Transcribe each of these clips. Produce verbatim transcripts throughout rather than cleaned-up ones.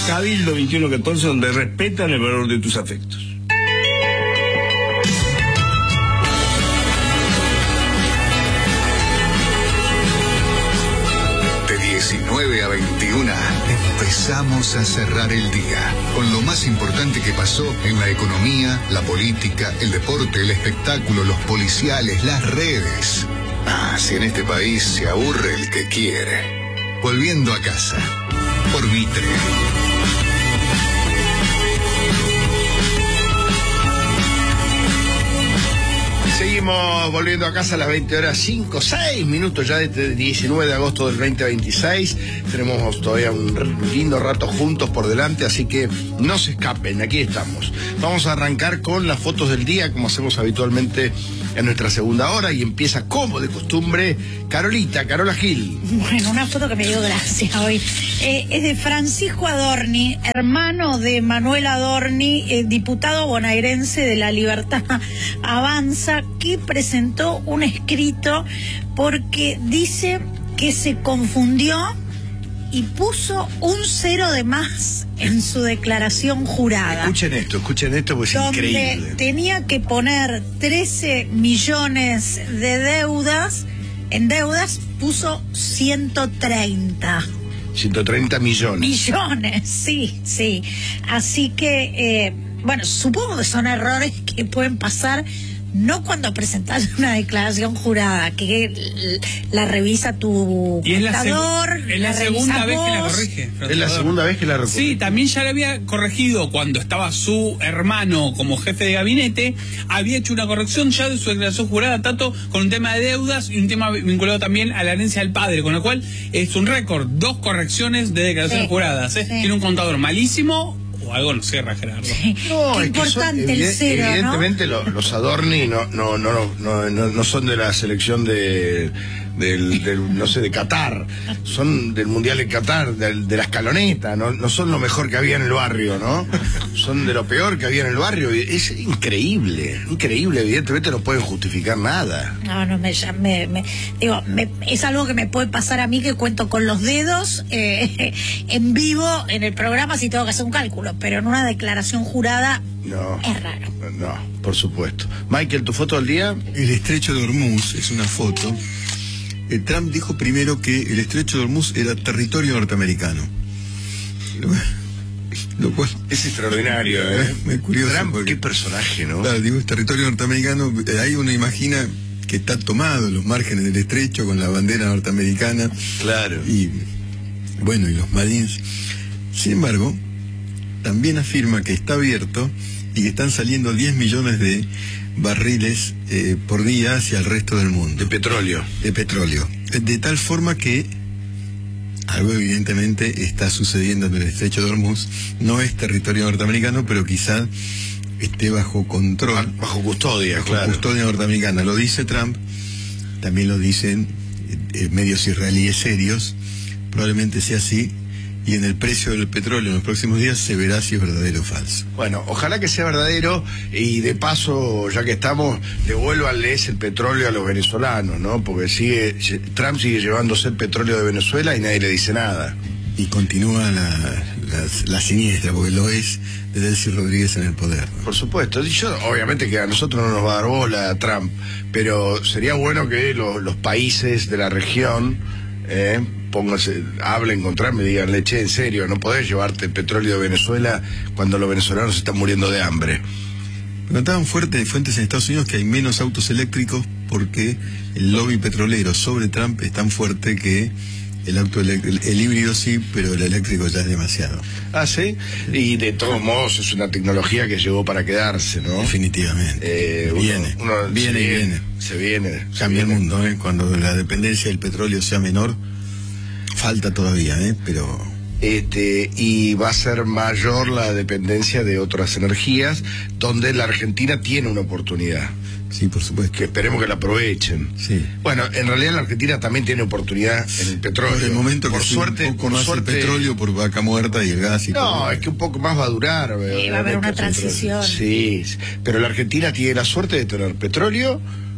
Cabildo veintiuno catorce, donde respetan el valor de tus afectos. De diecinueve a veintiuna empezamos a cerrar el día con lo más importante que pasó en la economía, la política, el deporte, el espectáculo, los policiales, las redes. Ah, si en este país se aburre el que quiere. Volviendo a casa, por Mitre. Seguimos volviendo a casa a las veinte horas cinco, seis minutos ya desde el diecinueve de agosto del veinte veintiséis. Tenemos todavía un lindo rato juntos por delante, así que no se escapen, aquí estamos. Vamos a arrancar con las fotos del día, como hacemos habitualmente en nuestra segunda hora, y empieza como de costumbre Carolita, Carola Gil. Bueno, una foto que me dio gracia hoy. Eh, es de Francisco Adorni, hermano de Manuel Adorni, eh, diputado bonaerense de La Libertad Avanza, que presentó un escrito porque dice que se confundió y puso un cero de más en su declaración jurada. Escuchen esto, escuchen esto, porque es donde increíble. Tenía que poner trece millones de deudas, en deudas puso ciento treinta. ciento treinta millones. Millones, sí, sí. Así que, eh, bueno, supongo que son errores que pueden pasar. No cuando presentas una declaración jurada, que la revisa tu y es la, contador, es la, la segunda vez vos. que la corrige. Es la segunda vez que la corrige. Sí, también ya la había corregido cuando estaba su hermano como jefe de gabinete. Había hecho una corrección ya de su declaración jurada, tanto con un tema de deudas y un tema vinculado también a la herencia del padre, con lo cual es un récord, dos correcciones de declaraciones Sí, juradas. ¿eh? sí. Tiene un contador malísimo. O algo no cierra, Gerardo. No, Qué es que son- importante el evident- cero, ¿no? Evidentemente lo- los Adorni no, no, no, no, no, no son de la selección de, del, del, no sé, de Qatar. Son del Mundial de Qatar, del, de la escaloneta. No, no son lo mejor que había en el barrio, ¿no? Son de lo peor que había en el barrio. Y es increíble, increíble. Evidentemente no pueden justificar nada. No, no, me, ya me, me- digo, me- es algo que me puede pasar a mí, que cuento con los dedos eh, en vivo en el programa si tengo que hacer un cálculo, pero en una declaración jurada No. es raro. No, por supuesto. Michael, ¿tu foto del día? El estrecho de Hormuz es una foto. Eh, Trump dijo primero que el estrecho de Hormuz era territorio norteamericano. Lo, lo cual Es extraordinario, ¿eh? es muy curioso. Trump, porque- qué personaje, ¿no? Claro, digo, es territorio norteamericano. eh, Ahí uno imagina que está tomado los márgenes del estrecho con la bandera norteamericana. Claro. Y bueno, y los marines. Sin embargo, también afirma que está abierto y que están saliendo diez millones de barriles eh, por día hacia el resto del mundo. De petróleo. De petróleo. De tal forma que algo evidentemente está sucediendo en el estrecho de Hormuz. No es territorio norteamericano, pero quizá esté bajo control. Bajo custodia, bajo claro. custodia norteamericana. Lo dice Trump, también lo dicen eh, medios israelíes serios. Probablemente sea así. Y en el precio del petróleo en los próximos días se verá si es verdadero o falso. Bueno, ojalá que sea verdadero, y de paso, ya que estamos, devuélvanles el petróleo a los venezolanos, ¿no? Porque sigue Trump sigue llevándose el petróleo de Venezuela y nadie le dice nada. Y continúa la, la, la siniestra, porque lo es de Delcy Rodríguez en el poder, ¿no? Por supuesto. Y yo, obviamente que a nosotros no nos va a dar bola Trump, pero sería bueno que los, los países de la región eh, pónganse, hablen con Trump y díganle, che, en serio, no podés llevarte el petróleo de Venezuela cuando los venezolanos están muriendo de hambre. Contaban fuertes fuentes en Estados Unidos que hay menos autos eléctricos porque el lobby petrolero sobre Trump es tan fuerte que el auto elec- el, el híbrido sí, pero el eléctrico ya es demasiado. Ah, ¿sí? Y de todos modos es una tecnología que llegó para quedarse, ¿no? Definitivamente. Eh, uno- viene, uno viene se y viene. Se viene. se Cambia el viene. mundo, ¿eh? Cuando la dependencia del petróleo sea menor, falta todavía, ¿eh? Pero Este, y va a ser mayor la dependencia de otras energías, donde la Argentina tiene una oportunidad, sí, por supuesto. que esperemos que la aprovechen. Sí. Bueno, en realidad la Argentina también tiene oportunidad en el petróleo. Por el momento por que suerte, un poco por más suerte, el petróleo por vaca muerta y el gas y no, todo. es que un poco más va a durar. Sí, va a haber una transición. Sí, pero la Argentina tiene la suerte de tener petróleo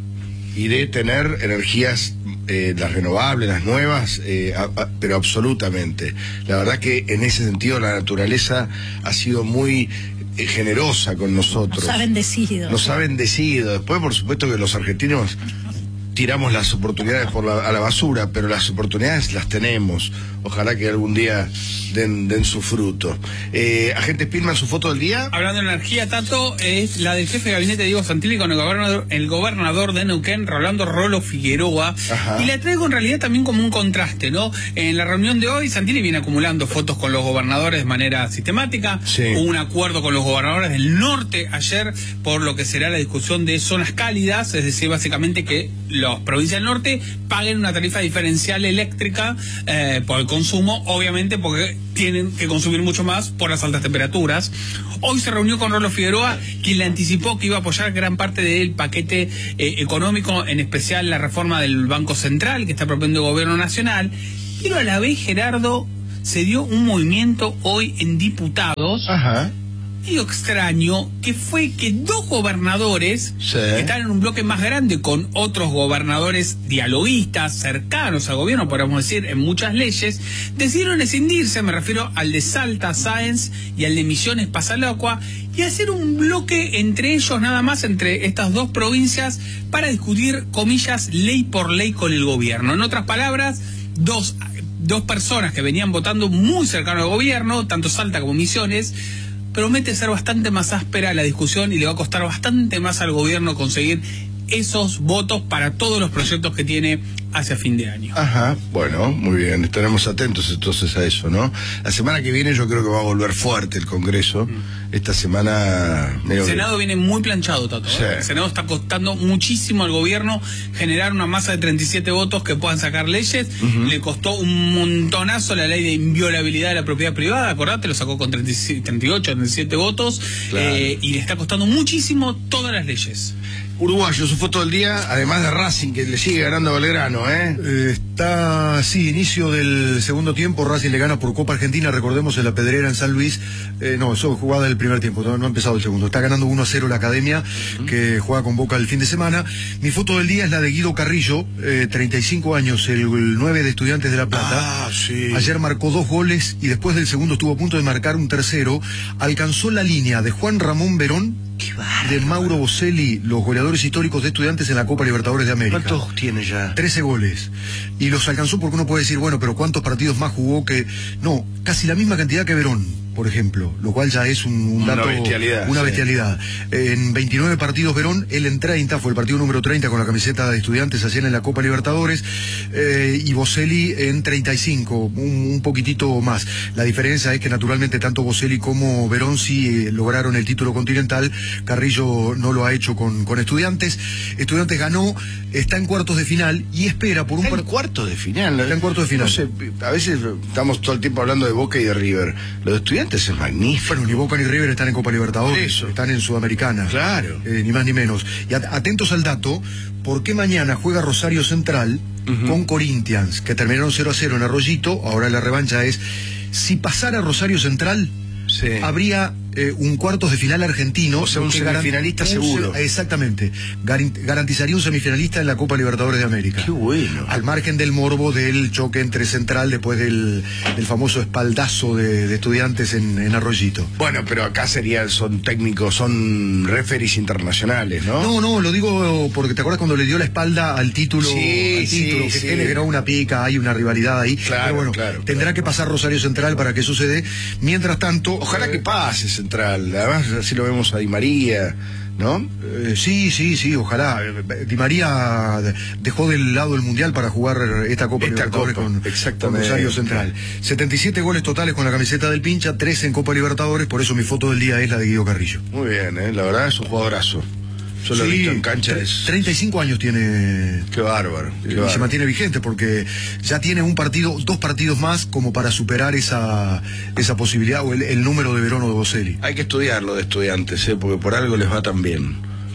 y de tener energías, eh, las renovables, las nuevas, eh, a, a, pero absolutamente. La verdad que en ese sentido la naturaleza ha sido muy eh, generosa con nosotros. Nos ha bendecido. Nos ha bendecido. Después, por supuesto, que los argentinos tiramos las oportunidades por la, a la basura, pero las oportunidades las tenemos. Ojalá que algún día den, den su fruto. Eh, Agente Spillman, su foto del día. Hablando de energía, Tato, es la del jefe de gabinete Diego Santilli con el gobernador, el gobernador de Neuquén, Rolando Rolo Figueroa. Ajá. Y la traigo en realidad también como un contraste, ¿no? En la reunión de hoy, Santilli viene acumulando fotos con los gobernadores de manera sistemática. Sí. Hubo un acuerdo con los gobernadores del norte ayer por lo que será la discusión de zonas cálidas, es decir, básicamente que las provincias del norte paguen una tarifa diferencial eléctrica eh, por el consumo, obviamente porque tienen que consumir mucho más por las altas temperaturas. Hoy se reunió con Rolo Figueroa, quien le anticipó que iba a apoyar gran parte del paquete eh, económico, en especial la reforma del Banco Central que está proponiendo el gobierno nacional. Pero a la vez, Gerardo, se dio un movimiento hoy en diputados. Ajá. Medio extraño, que fue que dos gobernadores Sí. que están en un bloque más grande con otros gobernadores dialoguistas, cercanos al gobierno, podríamos decir, en muchas leyes, decidieron escindirse, me refiero al de Salta, Sáenz y al de Misiones, Pasalacua, y hacer un bloque entre ellos nada más, entre estas dos provincias, para discutir, comillas, ley por ley con el gobierno. En otras palabras, dos, dos personas que venían votando muy cercano al gobierno, tanto Salta como Misiones, promete ser bastante más áspera la discusión y le va a costar bastante más al gobierno conseguir esos votos para todos los proyectos que tiene hacia fin de año. Ajá, bueno, muy bien, estaremos atentos entonces a eso, ¿no? La semana que viene yo creo que va a volver fuerte el Congreso. Mm. Esta semana... El Senado que... viene muy planchado, Tato. Sí. ¿eh? El Senado está costando muchísimo al gobierno generar una masa de treinta y siete votos que puedan sacar leyes. Uh-huh. Le costó un montonazo la ley de inviolabilidad de la propiedad privada, acordate, lo sacó con treinta y ocho, treinta y siete votos. Claro. Eh, y le está costando muchísimo todas las leyes. Uruguayo, su foto del día, además de Racing, que le sigue ganando a Belgrano, ¿eh? eh está, sí, inicio del segundo tiempo, Racing le gana por Copa Argentina, recordemos en la Pedrera en San Luis, eh, no, eso jugada del primer tiempo, no, no ha empezado el segundo, está ganando uno a cero la Academia, uh-huh. que juega con Boca el fin de semana. Mi foto del día es la de Guido Carrillo, eh, treinta y cinco años, el, el nueve de Estudiantes de La Plata. Ah, sí. Ayer marcó dos goles y después del segundo estuvo a punto de marcar un tercero, alcanzó la línea de Juan Ramón Verón, de Mauro Boselli, los goleadores históricos de Estudiantes en la Copa Libertadores de América. ¿Cuántos tiene ya? trece goles. Y los alcanzó porque uno puede decir, bueno, pero ¿cuántos partidos más jugó que...? No, casi la misma cantidad que Verón, por ejemplo, lo cual ya es un, un dato... Una bestialidad. Una sí. bestialidad. En veintinueve partidos Verón, él en treinta, fue el partido número treinta con la camiseta de Estudiantes ayer en la Copa Libertadores, eh, y Boselli en treinta y cinco, un, un poquitito más. La diferencia es que naturalmente tanto Boselli como Verón sí eh, lograron el título continental, Carrillo no lo ha hecho con, con Estudiantes. Estudiantes ganó, está en cuartos de final y espera por un... Está en cuartos de final. Está en cuartos de final. No sé, a veces estamos todo el tiempo hablando de Boca y de River. Los Estudiantes es magnífico. Bueno, ni Boca ni River están en Copa Libertadores, Eso. están en Sudamericana. Claro. Eh, ni más ni menos. Y at atentos al dato, porque mañana juega Rosario Central uh-huh. con Corinthians, que terminaron cero a cero en Arroyito. Ahora la revancha es, si pasara Rosario Central, sí. habría eh, un cuartos de final argentino. O sea, un semifinalista un, seguro. Exactamente. Garantizaría un semifinalista en la Copa Libertadores de América. Qué bueno. Al margen del morbo del choque entre Central después del, del famoso espaldazo de, de Estudiantes en, en Arroyito. Bueno, pero acá serían, son técnicos, son referees internacionales, ¿no? No, no, lo digo porque te acuerdas cuando le dio la espalda al título, sí, al título sí, que sí. generó una pica, hay una rivalidad ahí. Claro, pero bueno, claro, tendrá claro. que pasar Rosario Central para que suceda. Mientras tanto, ojalá eh, que pase Central, además así lo vemos a Di María, ¿no? Eh, sí, sí, sí, ojalá. Di María dejó del lado el Mundial para jugar esta Copa esta Libertadores Copa, con, con Rosario Central. setenta y siete goles totales con la camiseta del Pincha, trece en Copa Libertadores, por eso mi foto del día es la de Guido Carrillo. Muy bien, ¿eh? La verdad es un jugadorazo. Yo lo he sí, visto en cancha. Es... treinta y cinco años tiene. Qué bárbaro. Qué y bárbaro. se mantiene vigente porque ya tiene un partido, dos partidos más como para superar esa esa posibilidad o el, el número de Verón o de Boselli. Hay que estudiarlo de Estudiantes, ¿eh? Porque por algo les va tan bien.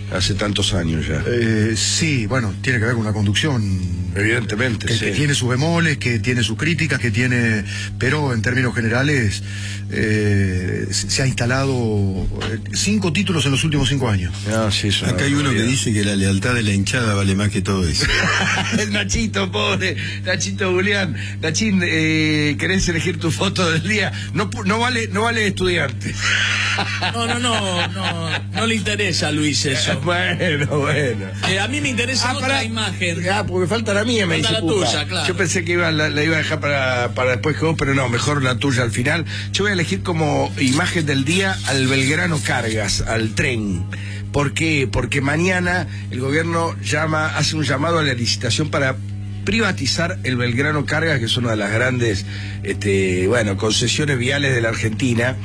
hace tantos años ya. Eh, sí, bueno, tiene que ver con una conducción. Evidentemente, que, sí. que tiene sus bemoles, que tiene sus críticas, que tiene... Pero en términos generales eh, se ha instalado cinco títulos en los últimos cinco años. No, sí, eso Acá no, hay uno no, que no. dice que la lealtad de la hinchada vale más que todo eso. El Nachito, pobre, Nachito Julián. Nachín, eh, ¿querés elegir tu foto del día? No, no vale, no vale estudiante. No, no, no, no, no le interesa a Luis eso. Bueno, bueno. Eh, a mí me interesa Ah, otra pará. imagen. Ah, porque falta la mía, me Falta dice la Pupa. tuya, claro. Yo pensé que iba, la, la iba a dejar para, para después que vos, pero no, mejor la tuya al final. Yo voy a elegir como imagen del día al Belgrano Cargas, al tren. ¿Por qué? Porque mañana el gobierno llama, hace un llamado a la licitación para privatizar el Belgrano Cargas, que es una de las grandes este, bueno, concesiones viales de la Argentina.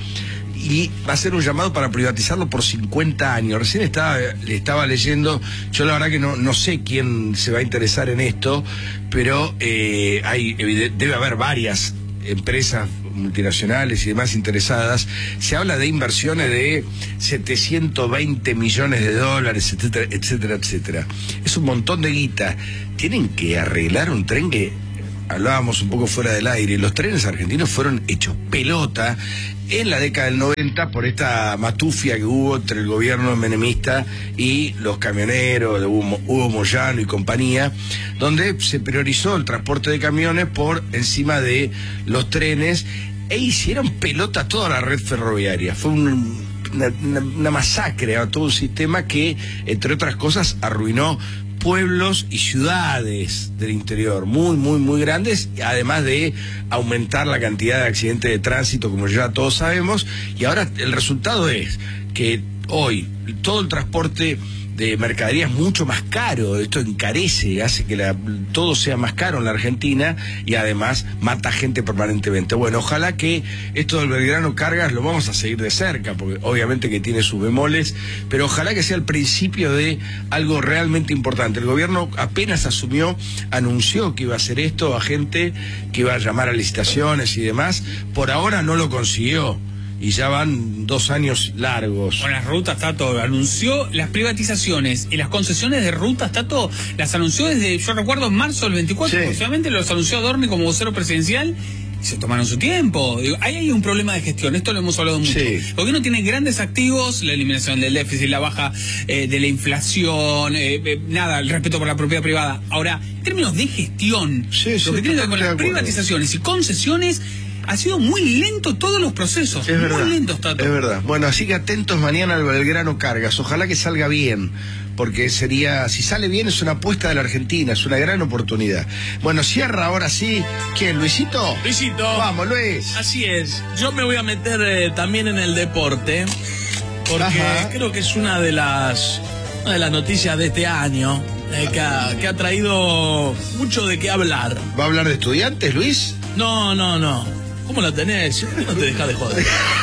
Y va a ser un llamado para privatizarlo por cincuenta años. Recién estaba, le estaba leyendo, yo la verdad que no, no sé quién se va a interesar en esto, pero eh, hay, debe haber varias empresas multinacionales y demás interesadas. Se habla de inversiones de setecientos veinte millones de dólares, etcétera, etcétera, etcétera. Es un montón de guita. Tienen que arreglar un tren que... Hablábamos un poco fuera del aire, los trenes argentinos fueron hechos pelota en la década del noventa por esta matufia que hubo entre el gobierno menemista y los camioneros de Hugo, Hugo Moyano y compañía, donde se priorizó el transporte de camiones por encima de los trenes e hicieron pelota toda la red ferroviaria. Fue un... Una, una, una masacre a todo un sistema que, entre otras cosas, arruinó pueblos y ciudades del interior muy, muy, muy grandes, además de aumentar la cantidad de accidentes de tránsito, como ya todos sabemos, y ahora el resultado es que hoy todo el transporte de mercadería es mucho más caro. Esto encarece, hace que la, todo sea más caro en la Argentina y además mata gente permanentemente. Bueno, ojalá que esto del Belgrano Cargas lo vamos a seguir de cerca, porque obviamente que tiene sus bemoles, pero ojalá que sea el principio de algo realmente importante. El gobierno apenas asumió, anunció que iba a hacer esto a gente que iba a llamar a licitaciones y demás. Por ahora no lo consiguió. Y ya van dos años largos. Con las rutas, Tato, anunció las privatizaciones y las concesiones de rutas, Tato, las anunció desde, yo recuerdo, en marzo del veinticuatro, Sí. Solamente los anunció Adorni como vocero presidencial y se tomaron su tiempo. Digo, ahí hay un problema de gestión, esto lo hemos hablado mucho. Sí. El gobierno tiene grandes activos, la eliminación del déficit, la baja eh, de la inflación, eh, eh, nada, el respeto por la propiedad privada. Ahora, en términos de gestión, Sí, sí, lo que tiene que ver con totalmente las de acuerdo. privatizaciones y concesiones, ha sido muy lento todos los procesos. Es verdad, muy lentos, Tato. es verdad. Bueno, así que atentos mañana al Belgrano Cargas. Ojalá que salga bien, porque sería, si sale bien es una apuesta de la Argentina, es una gran oportunidad. Bueno, cierra ahora sí. ¿Quién, Luisito? Luisito. Vamos, Luis. Así es. Yo me voy a meter eh, también en el deporte, porque Ajá. creo que es una de las, una de las noticias de este año eh, que, ha, que ha traído mucho de qué hablar. ¿Va a hablar de estudiantes, Luis? No, no, no. ¿Cómo la tenés? No te dejas de joder.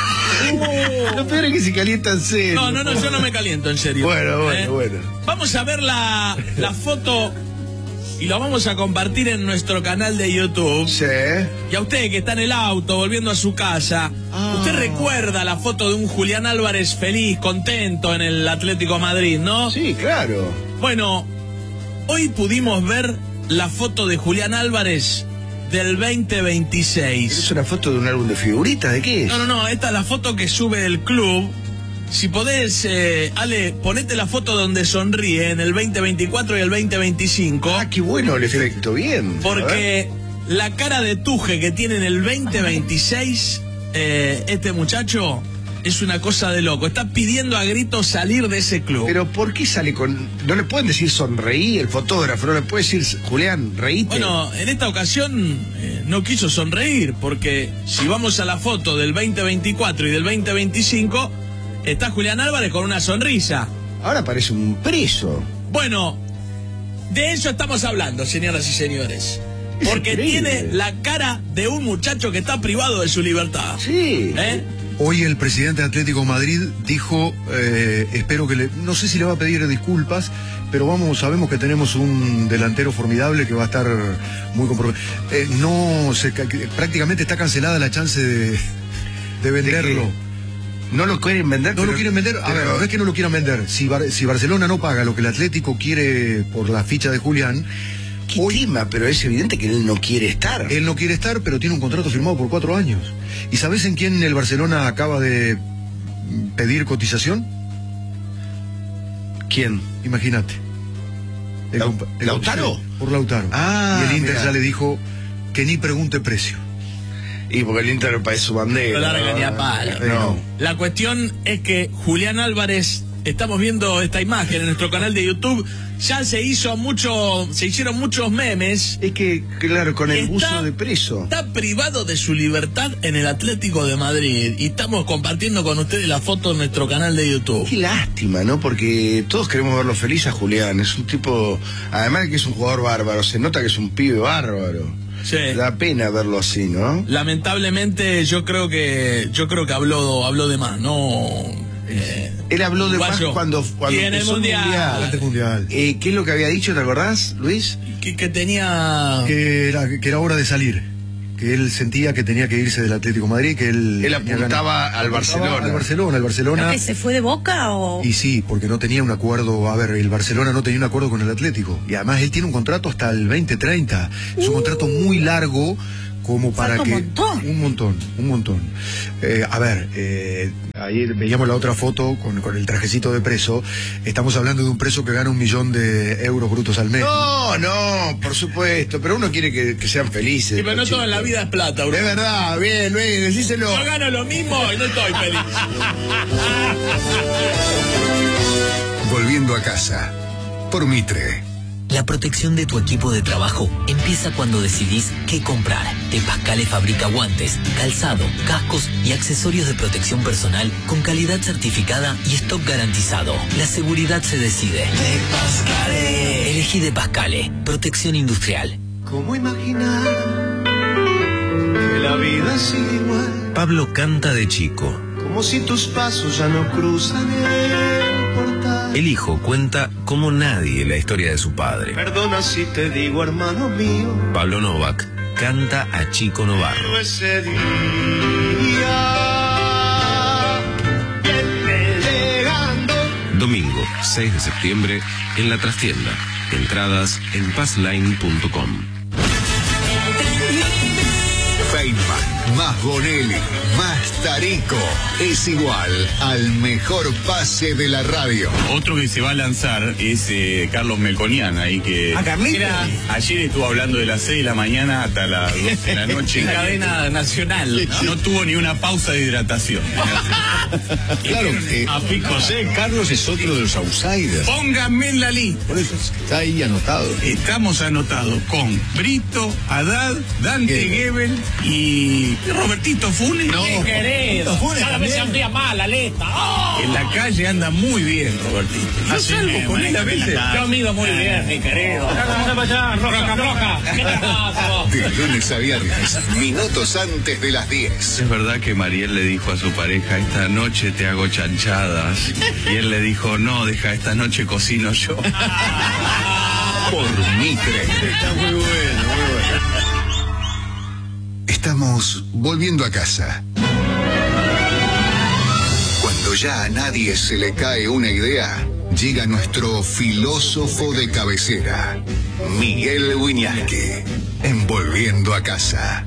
Lo peor es que se calienta en serio. No, no, no, yo no me caliento, en serio. Bueno, bueno, ¿Eh? bueno. Vamos a ver la, la foto y la vamos a compartir en nuestro canal de YouTube. Sí. Y a usted que está en el auto, volviendo a su casa, Ah. usted recuerda la foto de un Julián Álvarez feliz, contento en el Atlético Madrid, ¿no? Sí, claro. Bueno, hoy pudimos ver la foto de Julián Álvarez del veinte veintiséis. ¿Es una foto de un álbum de figuritas? ¿De qué es? No, no, no, esta es la foto que sube el club. Si podés, eh, Ale, ponete la foto donde sonríe en el veinte veinticuatro y el veinte veinticinco. Ah, qué bueno el efecto, bien. A ver. Porque la cara de tuje que tiene en el veinte veintiséis, eh, este muchacho, es una cosa de loco. Está pidiendo a gritos salir de ese club. Pero ¿por qué sale con...? No le pueden decir sonreí el fotógrafo, no le puede decir, Julián, reíte. Bueno, en esta ocasión eh, no quiso sonreír, porque si vamos a la foto del veinte veinticuatro y del veinte veinticinco, está Julián Álvarez con una sonrisa. Ahora parece un preso. Bueno, de eso estamos hablando, señoras y señores. Es Porque increíble. tiene la cara de un muchacho que está privado de su libertad. Sí. ¿Eh? Hoy el presidente de Atlético Madrid dijo, eh, espero que le, no sé si le va a pedir disculpas, pero vamos, sabemos que tenemos un delantero formidable que va a estar muy comprometido. Eh, no, se, prácticamente está cancelada la chance de, de venderlo. No lo quieren vender. No pero, lo quieren vender. A pero... ver, no es que no lo quieran vender. Si, Bar si Barcelona no paga lo que el Atlético quiere por la ficha de Julián... Qué hoy, tema, pero es evidente que él no quiere estar. Él no quiere estar, pero tiene un contrato firmado por cuatro años. ¿Y sabés en quién el Barcelona acaba de pedir cotización? ¿Quién? Imagínate. El, el, ¿Lautaro? Por Lautaro. Ah, y el Inter mirá. ya le dijo que ni pregunte precio. Y porque el Inter es su bandera. No larga ni a palo. No. La cuestión es que Julián Álvarez, estamos viendo esta imagen en nuestro canal de YouTube, ya se hizo mucho, se hicieron muchos memes. Es que, claro, con el Está- buzo de preso. Está privado de su libertad en el Atlético de Madrid y estamos compartiendo con ustedes la foto en nuestro canal de YouTube. Qué lástima, ¿no? Porque todos queremos verlo feliz a Julián. Es un tipo, además de que es un jugador bárbaro, se nota que es un pibe bárbaro. Sí. Da pena verlo así, ¿no? Lamentablemente yo creo que yo creo que habló habló de más, no. Eh, Él habló de más Uruguayo. cuando, cuando Y en el empezó Mundial. Antes mundial. Eh, ¿Qué es lo que había dicho, te acordás, Luis? que, que tenía. Que era, que era hora de salir. Que él sentía que tenía que irse del Atlético de Madrid, que él... Él tenía apuntaba ganas- al apuntaba Barcelona. Al Barcelona, el Barcelona... ¿Que se fue de Boca o...? Y sí, porque no tenía un acuerdo, a ver, el Barcelona no tenía un acuerdo con el Atlético. Y además él tiene un contrato hasta el veinte treinta. Es un contrato muy largo como para Falta un que... montón. Un montón, un montón. Eh, a ver, eh, ahí veíamos la otra foto con, con el trajecito de preso. Estamos hablando de un preso que gana un millón de euros brutos al mes. No, no, por supuesto, pero uno quiere que, que sean felices. Sí, pero no los todo en la chicos. vida es plata, bro. Es verdad, bien, Luis, decíselo. Yo gano lo mismo y no estoy feliz. Volviendo a casa. Por Mitre. La protección de tu equipo de trabajo empieza cuando decidís qué comprar. De Pascale fabrica guantes, calzado, cascos y accesorios de protección personal con calidad certificada y stock garantizado. La seguridad se decide. De Pascale. Elegí De Pascale. Protección industrial. ¿Cómo imaginar que la vida sigue igual? Pablo canta de chico. Como si tus pasos ya no cruzan el portal. El hijo cuenta como nadie la historia de su padre. Perdona si te digo, hermano mío, Pablo Novak canta a Chico Novarro. pero ese día viene llegando. Domingo, seis de septiembre, en La Trastienda. Entradas en passline punto com. Feynman, más Bonelli, más Tarico, es igual al mejor pase de la radio. Otro que se va a lanzar es eh, Carlos Melconian, ahí que... ¿A Carlitos? Mira, ayer estuvo hablando de las seis de la mañana hasta las doce de la noche. En cadena nacional. No, no tuvo ni una pausa de hidratación. Claro, eh, A pico seco. Carlos es otro de los outsiders. Pónganme en la lista. Por eso está ahí anotado. Estamos anotados con Brito, Haddad, Dante Gebel y Robertito Funes. No, Querido, cada vez se amplía más la lista. ¡Oh! en la calle anda muy bien, Robertito. Yo salgo con él a veces. Yo mido muy bien, mi querido. Roja, roja. ¿Qué te pasa vos? de lunes a viernes, minutos antes de las diez. Es verdad que Mariel le dijo a su pareja, esta noche te hago chanchadas. Y él le dijo, no, deja, esta noche cocino yo. Por Mitre. Está muy bueno, muy bueno. Estamos volviendo a casa. Cuando ya a nadie se le cae una idea, llega nuestro filósofo de cabecera, Miguel Wiñaski, en Volviendo a casa.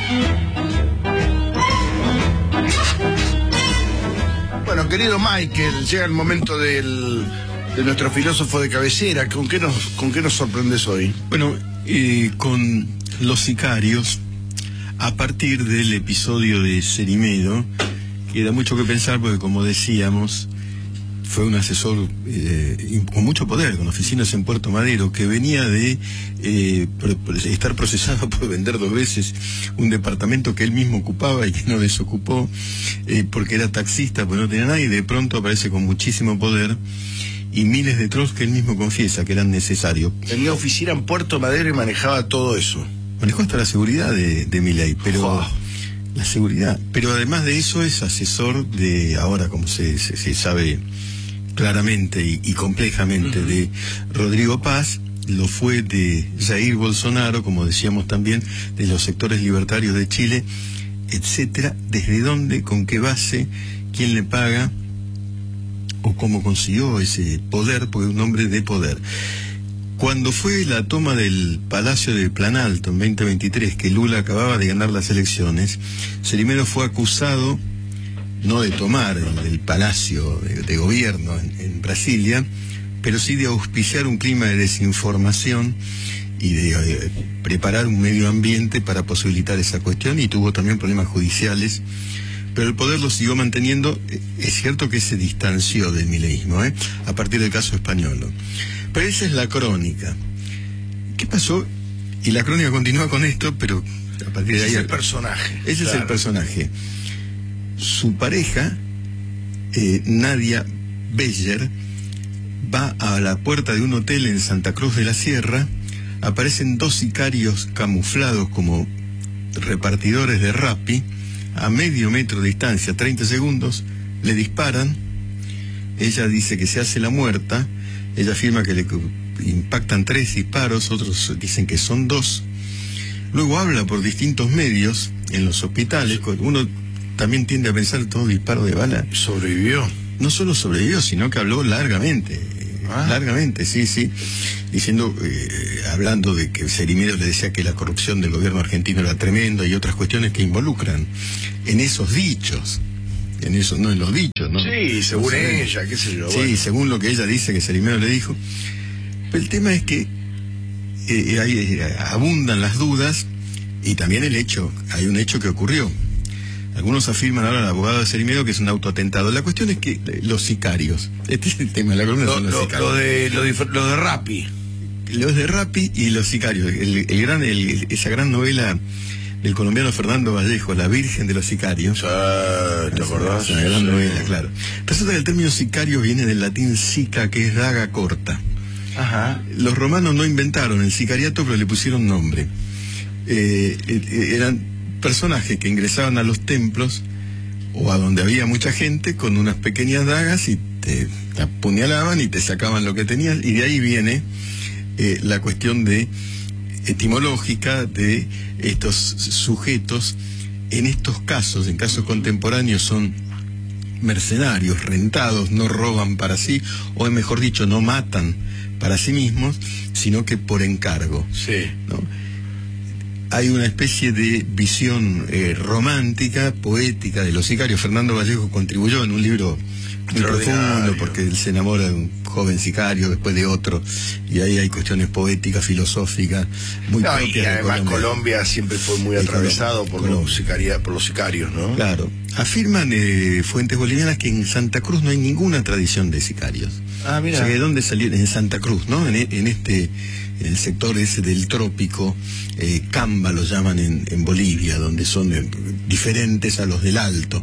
Bueno, querido Michael, llega el momento del, de nuestro filósofo de cabecera. ¿Con qué nos, con qué nos sorprendes hoy? Bueno, eh, con los sicarios, a partir del episodio de Cerimedo, queda mucho que pensar porque, como decíamos, fue un asesor eh, con mucho poder, con oficinas en Puerto Madero, que venía de eh, pro- pro- estar procesado por vender dos veces un departamento que él mismo ocupaba y que no desocupó, eh, porque era taxista, pues no tenía nada, y de pronto aparece con muchísimo poder y miles de trolls que él mismo confiesa que eran necesarios. Tenía oficina en Puerto Madero y manejaba todo eso. Manejó hasta la seguridad de, de Milei, pero Jo. la seguridad. Pero además de eso es asesor de, ahora como se, se, se sabe claramente y, y complejamente, uh-huh, de Rodrigo Paz, lo fue de Jair Bolsonaro, como decíamos también, de los sectores libertarios de Chile, etcétera, desde dónde, con qué base, quién le paga o cómo consiguió ese poder, porque es un hombre de poder. Cuando fue la toma del Palacio de Planalto en veinte veintitrés, que Lula acababa de ganar las elecciones, Cerimero fue acusado no de tomar el, el Palacio de, de Gobierno en, en Brasilia, pero sí de auspiciar un clima de desinformación y de eh, preparar un medio ambiente para posibilitar esa cuestión, y tuvo también problemas judiciales, pero el poder lo siguió manteniendo. Es cierto que se distanció del mileísmo, ¿eh? a partir del caso español. Pero esa es la crónica. ¿Qué pasó? Y la crónica continúa con esto, pero a partir de ahí... Ese es el personaje. Ese claro. es el personaje. Su pareja, eh, Nadia Beller, va a la puerta de un hotel en Santa Cruz de la Sierra. Aparecen dos sicarios camuflados como repartidores de Rappi, a medio metro de distancia, treinta segundos, le disparan. Ella dice que se hace la muerta. Ella afirma que le impactan tres disparos, otros dicen que son dos. Luego habla por distintos medios en los hospitales. Uno también tiende a pensar todo disparo de bala. ¿Sobrevivió? No solo sobrevivió, sino que habló largamente. Ah. Largamente, sí, sí. Diciendo, eh, hablando de que Cerimero le decía que la corrupción del gobierno argentino era tremenda y otras cuestiones que involucran en esos dichos. En eso, no en los dichos, ¿no? Sí, según no sé, ella, qué sé yo. Sí, bueno. según lo que ella dice que Cerimero le dijo. Pero el tema es que eh, hay, eh, abundan las dudas y también el hecho, hay un hecho que ocurrió. Algunos afirman ahora al abogado de Cerimero que es un autoatentado. La cuestión es que eh, los sicarios, este es el tema, la columna lo, son los lo, sicarios. Lo de, lo de, lo de Rappi. Los de Rappi y los sicarios. El, el gran, el, esa gran novela del colombiano Fernando Vallejo, La Virgen de los Sicarios. Ah, ¿te acordás? Es una gran sí. novela, claro. Resulta que el término sicario viene del latín sica, que es daga corta. Ajá. Los romanos no inventaron el sicariato, pero le pusieron nombre. Eh, eh, eran personajes que ingresaban a los templos o a donde había mucha gente con unas pequeñas dagas y te, te apuñalaban y te sacaban lo que tenías, y de ahí viene eh, la cuestión de etimológica de estos sujetos. En estos casos, en casos contemporáneos, son mercenarios, rentados, no roban para sí, o mejor dicho, no matan para sí mismos, sino que por encargo. Sí. ¿No? Hay una especie de visión eh, romántica, poética de los sicarios. Fernando Vallejo contribuyó en un libro muy profundo, porque él se enamora de un joven sicario después de otro, y ahí hay cuestiones poéticas, filosóficas, muy no, propias. y además de Colombia. Colombia siempre fue muy atravesado por los, sicaria, por los sicarios, ¿no? Claro. Afirman eh, fuentes bolivianas que en Santa Cruz no hay ninguna tradición de sicarios. Ah, mira. O sea, ¿de dónde salieron? En Santa Cruz, ¿no? En, en este, en el sector ese del trópico, eh, Camba lo llaman en, en Bolivia, donde son eh, diferentes a los del Alto.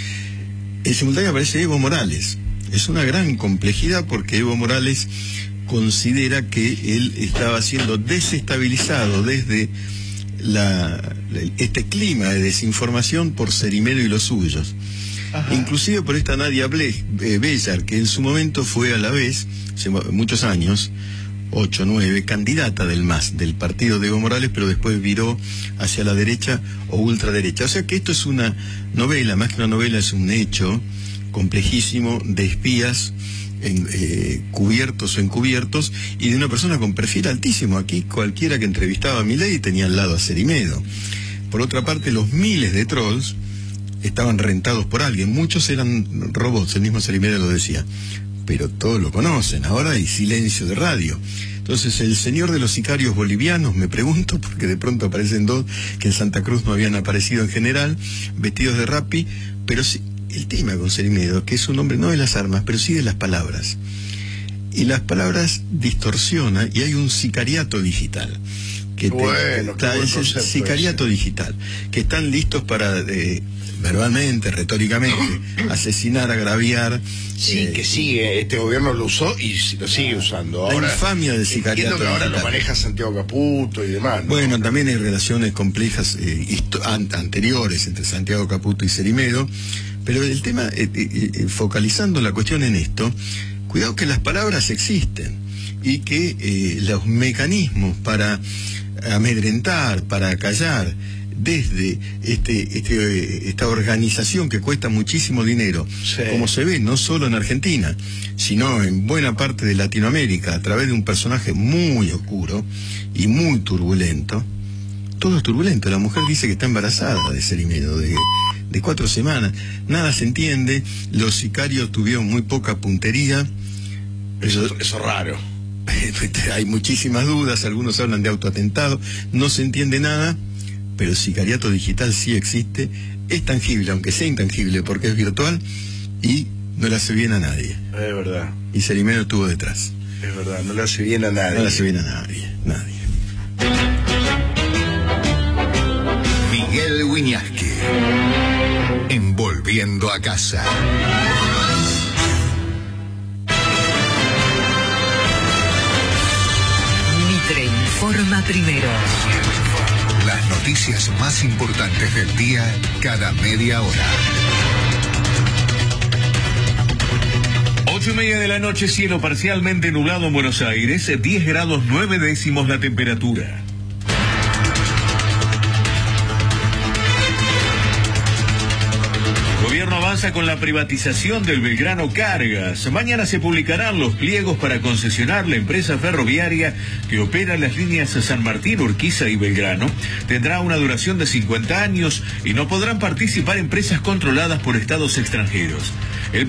En simultáneo aparece Evo Morales. Es una gran complejidad porque Evo Morales considera que él estaba siendo desestabilizado desde la, este clima de desinformación por Cerimero y los suyos. Ajá. Inclusive por esta Nadia Beller, que en su momento fue a la vez, hace muchos años, ocho, nueve, candidata del M A S, del partido de Evo Morales, pero después viró hacia la derecha o ultraderecha. O sea que esto es una novela, más que una novela, es un hecho complejísimo de espías en, eh, cubiertos o encubiertos, y de una persona con perfil altísimo. Aquí cualquiera que entrevistaba a Milei tenía al lado a Cerimero. Por otra parte, los miles de trolls estaban rentados por alguien. Muchos eran robots, el mismo Cerimero lo decía, pero todos lo conocen. Ahora hay silencio de radio. Entonces, el señor de los sicarios bolivianos, me pregunto, porque de pronto aparecen dos que en Santa Cruz no habían aparecido en general, vestidos de Rappi, pero sí, el tema con Cerimero, que es un hombre no de las armas, pero sí de las palabras. Y las palabras distorsionan, y hay un sicariato digital. Que te, bueno, está, es el sicariato ese. digital, que están listos para, eh, verbalmente, retóricamente, asesinar, agraviar. Sí, eh, que sigue, este gobierno lo usó y lo sigue usando. Ahora, la infamia del sicariato que ahora digital. lo maneja Santiago Caputo y demás, ¿no? Bueno, también hay relaciones complejas eh, an anteriores entre Santiago Caputo y Cerimero, pero el tema, eh, eh, focalizando la cuestión en esto, cuidado que las palabras existen y que eh, los mecanismos para amedrentar, para callar desde este, este, esta organización que cuesta muchísimo dinero, sí. como se ve no solo en Argentina, sino en buena parte de Latinoamérica, a través de un personaje muy oscuro y muy turbulento. Todo es turbulento. La mujer dice que está embarazada de Cerimero, de, de cuatro semanas. Nada se entiende. Los sicarios tuvieron muy poca puntería. Eso, eso es raro. Hay muchísimas dudas, algunos hablan de autoatentado, no se entiende nada, pero el sicariato digital sí existe, es tangible, aunque sea intangible, porque es virtual y no le hace bien a nadie. Es verdad. Y Cerimero estuvo detrás. Es verdad, no le hace bien a nadie. No le hace bien a nadie, nadie. Miguel Wiñaski, en Volviendo a Casa. Mitre informa primero. Las noticias más importantes del día cada media hora. Ocho y media de la noche, cielo parcialmente nublado en Buenos Aires, diez grados nueve décimos la temperatura. Gobierno avanza con la privatización del Belgrano Cargas. Mañana se publicarán los pliegos para concesionar la empresa ferroviaria que opera las líneas San Martín, Urquiza y Belgrano. Tendrá una duración de cincuenta años y no podrán participar empresas controladas por estados extranjeros. El